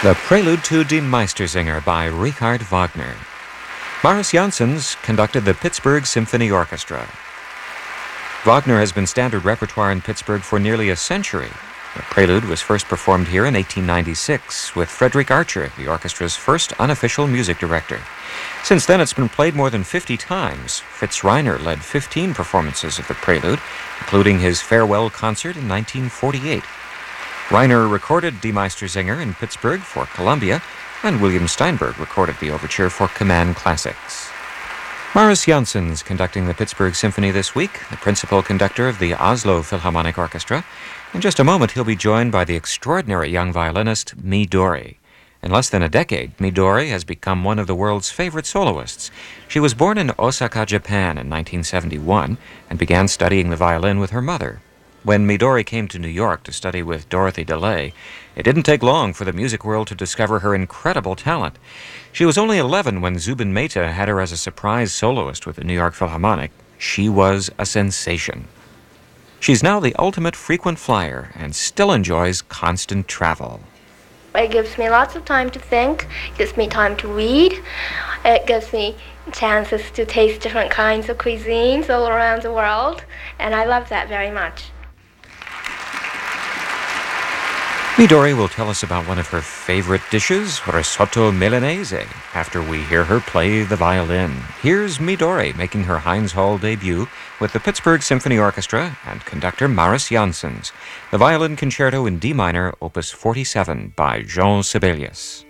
The Prelude to Die Meistersinger by Richard Wagner. Maris Janssens conducted the Pittsburgh Symphony Orchestra. Wagner has been standard repertoire in Pittsburgh for nearly a century. The Prelude was first performed here in 1896 with Frederick Archer, the orchestra's first unofficial music director. Since then, it's been played more than 50 times. Fritz Reiner led 15 performances of the Prelude, including his farewell concert in 1948. Reiner recorded Die Meistersinger in Pittsburgh for Columbia, and William Steinberg recorded the overture for Command Classics. Maris Janssens conducting the Pittsburgh Symphony this week, the principal conductor of the Oslo Philharmonic Orchestra. In just a moment, he'll be joined by the extraordinary young violinist Midori. In less than a decade, Midori has become one of the world's favorite soloists. She was born in Osaka, Japan in 1971 and began studying the violin with her mother. When Midori came to New York to study with Dorothy DeLay, it didn't take long for the music world to discover her incredible talent. She was only 11 when Zubin Mehta had her as a surprise soloist with the New York Philharmonic. She was a sensation. She's now the ultimate frequent flyer and still enjoys constant travel. It gives me lots of time to think, it gives me time to read, it gives me chances to taste different kinds of cuisines all around the world, and I love that very much. Midori will tell us about one of her favorite dishes, risotto milanese, after we hear her play the violin. Here's Midori making her Heinz Hall debut with the Pittsburgh Symphony Orchestra and conductor Maris Janssens, the Violin Concerto in D minor, Opus 47 by Jean Sibelius.